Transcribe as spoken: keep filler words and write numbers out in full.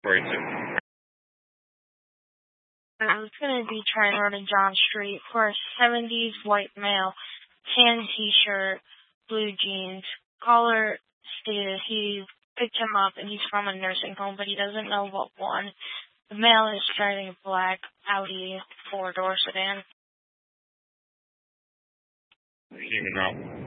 Where is it? I was going to be trying to run to John Street for a seventies white male, tan t-shirt, blue jeans. Caller stated he picked him up and he's from a nursing home, but he doesn't know what one. The male is driving a black Audi four-door sedan. You know.